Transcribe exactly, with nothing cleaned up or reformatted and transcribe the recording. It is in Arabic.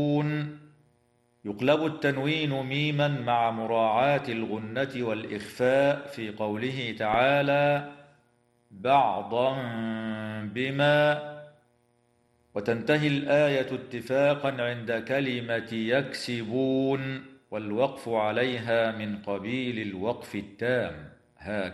يقلب التنوين ميما مع مراعاة الغنة والإخفاء في قوله تعالى بعضا بما، وتنتهي الآية اتفاقا عند كلمة يكسبون، والوقف عليها من قبيل الوقف التام. هكذا